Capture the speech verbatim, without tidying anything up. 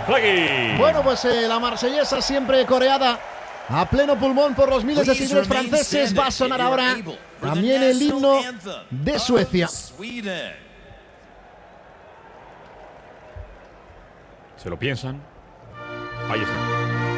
Plagui. Bueno, pues eh, la marsellesa siempre coreada a pleno pulmón por los miles de seguidores franceses. Va a sonar ahora también el himno de Suecia. Se lo piensan. Ahí está.